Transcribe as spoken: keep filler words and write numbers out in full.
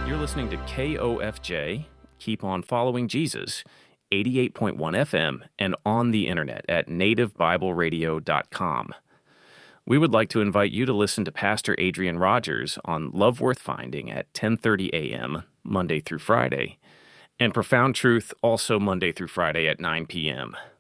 You're listening to K O F J, Keep On Following Jesus, eighty-eight point one F M, and on the internet at native bible radio dot com. We would like to invite you to listen to Pastor Adrian Rogers on Love Worth Finding at ten thirty a.m. Monday through Friday, and Profound Truth also Monday through Friday at nine p.m.